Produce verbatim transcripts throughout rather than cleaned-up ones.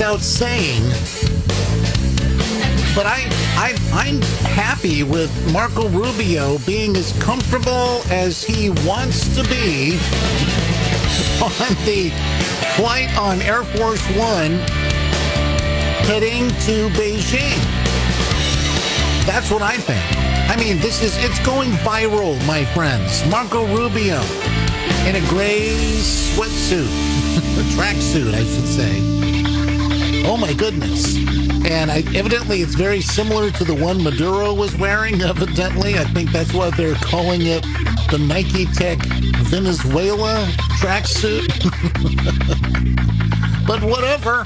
without saying. But I, I, I'm happy with Marco Rubio being as comfortable as he wants to be on the flight on Air Force One heading to Beijing. That's what I think. I mean, this is, it's going viral, my friends. Marco Rubio in a gray sweatsuit, a tracksuit, I should say. Oh, my goodness. And I, evidently, it's very similar to the one Maduro was wearing, evidently. I think that's what they're calling it, the Nike Tech Venezuela tracksuit. But whatever.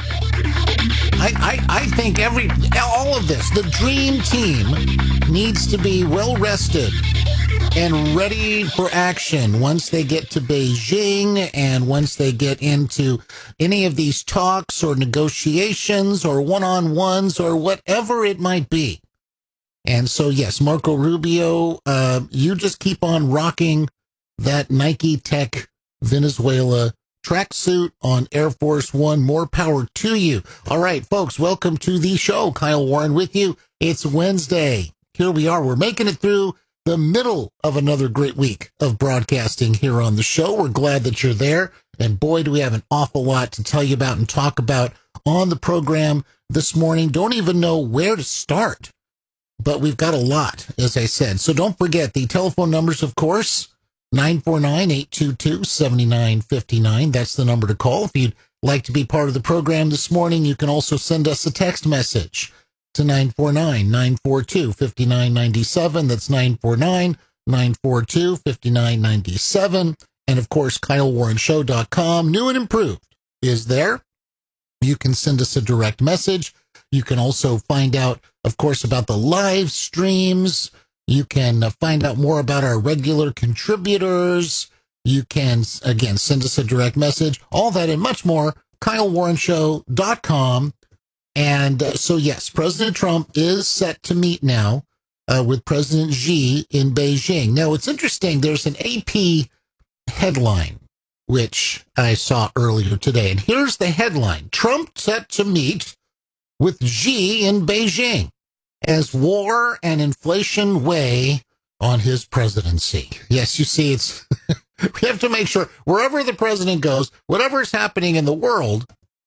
I, I, I think every all of this, the dream team needs to be well rested and ready for action once they get to Beijing and once they get into any of these talks or negotiations or one-on-ones or whatever it might be. And so, yes, Marco Rubio, uh, you just keep on rocking that Nike Tech Venezuela tracksuit on Air Force One. More power to you. All right, folks, welcome to the show. Kyle Warren with you. It's Wednesday. Here we are. We're making it through the middle of another great week of broadcasting here on the show. We're glad that you're there. And boy, do we have an awful lot to tell you about and talk about on the program this morning. Don't even know where to start, but we've got a lot, as I said. So don't forget the telephone numbers, of course, nine four nine, eight two two, seven nine five nine. That's the number to call. If you'd like to be part of the program this morning, you can also send us a text message to nine four nine, nine four two, five nine nine seven. That's nine four nine, nine four two, five nine nine seven. And of course, Kyle Warren Show dot com, new and improved, is there. You can send us a direct message. You can also find out, of course, about the live streams. You can uh, find out more about our regular contributors. You can, again, send us a direct message. All that and much more, Kyle Warren Show dot com. And uh, so, yes, President Trump is set to meet now uh, with President Xi in Beijing. Now, it's interesting. There's an A P headline, which I saw earlier today. And here's the headline. Trump set to meet with Xi in Beijing as war and inflation weigh on his presidency. Yes, you see, it's we have to make sure wherever the president goes, whatever is happening in the world,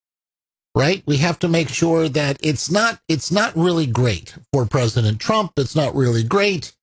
right? We have to make sure that it's not it's not really great for President Trump. It's not really great.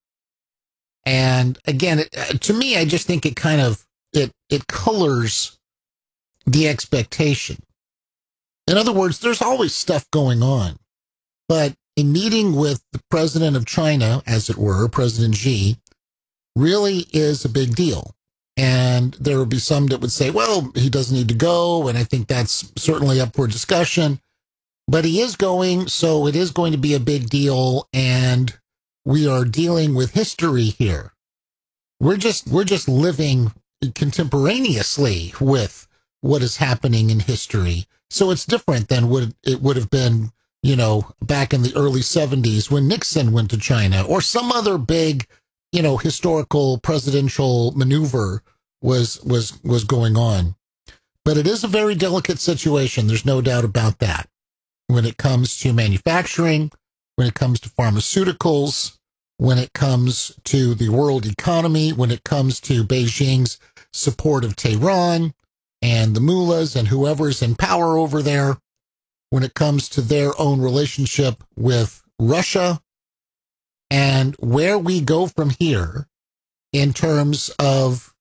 And again, it, to me, I just think it kind of it it colors the expectation. In other words, there's always stuff going on, but a meeting with the president of China, as it were, President Xi, really is a big deal. And there will be some that would say, well, he doesn't need to go. And I think that's certainly up for discussion. But he is going, so it is going to be a big deal. And we are dealing with history here. We're just, we're just living contemporaneously with what is happening in history. So it's different than what it would have been, you know, back in the early seventies when Nixon went to China, or some other big, you know, historical presidential maneuver was was was going on. But it is a very delicate situation. There's no doubt about that. When it comes to manufacturing, when it comes to pharmaceuticals, when it comes to the world economy, when it comes to Beijing's support of Tehran and the mullahs and whoever's in power over there, when it comes to their own relationship with Russia, and where we go from here in terms of